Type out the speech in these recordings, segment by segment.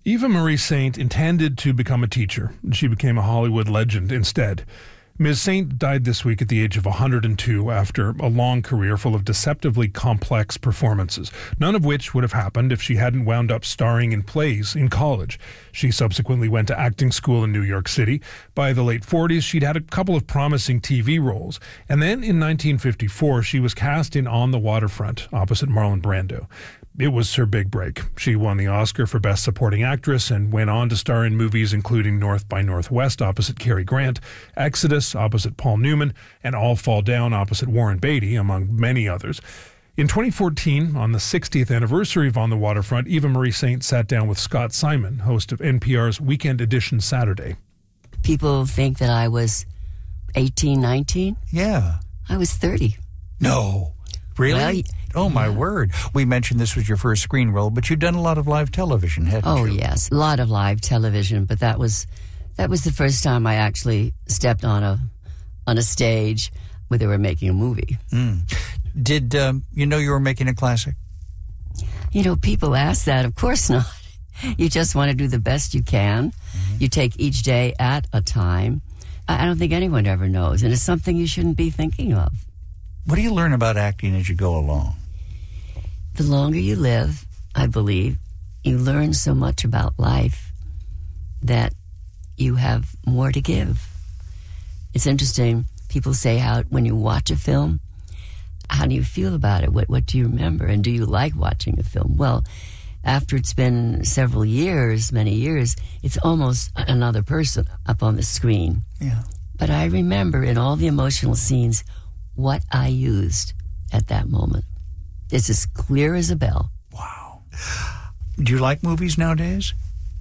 Eva Marie Saint intended to become a teacher. She became a Hollywood legend instead. Ms. Saint died this week at the age of 102 after a long career full of deceptively complex performances, none of which would have happened if she hadn't wound up starring in plays in college. She subsequently went to acting school in New York City. By the late 40s, she'd had a couple of promising TV roles. And then in 1954, she was cast in On the Waterfront opposite Marlon Brando. It was her big break. She won the Oscar for Best Supporting Actress and went on to star in movies including North by Northwest opposite Cary Grant, Exodus opposite Paul Newman, and All Fall Down opposite Warren Beatty, among many others. In 2014, on the 60th anniversary of On the Waterfront, Eva Marie Saint sat down with Scott Simon, host of NPR's Weekend Edition Saturday. People think that I was 18, 19. Yeah. I was 30. No. Really? Well, oh, my word. We mentioned this was your first screen role, but you've done a lot of live television, haven't you? Oh, yes. A lot of live television, but that was the first time I actually stepped on a stage where they were making a movie. Did you know you were making a classic? You know, people ask that. Of course not. You just want to do the best you can. You take each day at a time. I don't think anyone ever knows, and it's something you shouldn't be thinking of. What do you learn about acting as you go along? The longer you live, I believe, you learn so much about life that you have more to give. It's interesting. People say how when you watch a film, how do you feel about it? What do you remember? And do you like watching a film? Well, after it's been several years, many years, it's almost another person up on the screen. Yeah. But I remember in all the emotional scenes what I used at that moment. It's as clear as a bell. Wow. Do you like movies nowadays?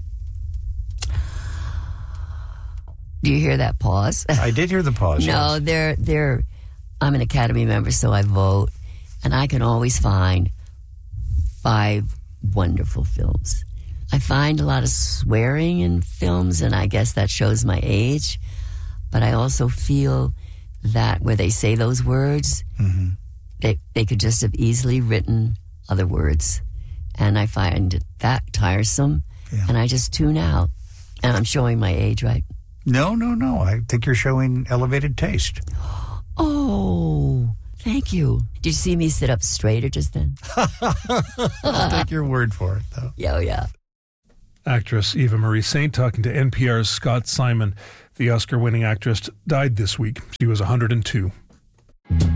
Do you hear that pause? I did hear the pause. No, yes. I'm an Academy member, so I vote, and I can always find 5 wonderful films. I find a lot of swearing in films, and I guess that shows my age, but I also feel that where they say those words, they could just have easily written other words. And I find that tiresome, and I just tune out. And I'm showing my age, right? No. I think you're showing elevated taste. Oh, thank you. Did you see me sit up straighter just then? I'll take your word for it, though. Yeah. Actress Eva Marie Saint talking to NPR's Scott Simon. The Oscar-winning actress died this week. She was 102.